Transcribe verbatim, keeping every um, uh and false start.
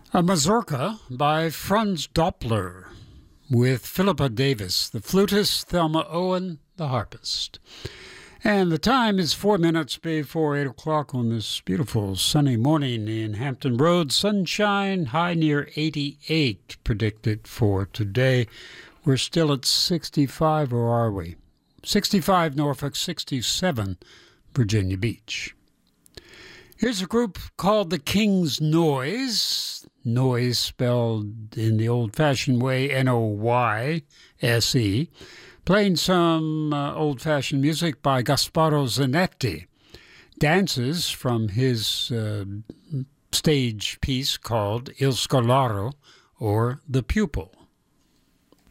A mazurka by Franz Doppler with Philippa Davis, the flutist, Thelma Owen, the harpist. And the time is four minutes before eight o'clock on this beautiful sunny morning in Hampton Roads. Sunshine, high near eighty-eight predicted for today. We're still at sixty-five, or are we? sixty-five Norfolk, sixty-seven Virginia Beach. Here's a group called the King's Noise. Noise spelled in the old-fashioned way, N O Y S E. Playing some uh, old-fashioned music by Gasparo Zanetti. Dances from his uh, stage piece called Il Scolaro, or The Pupil.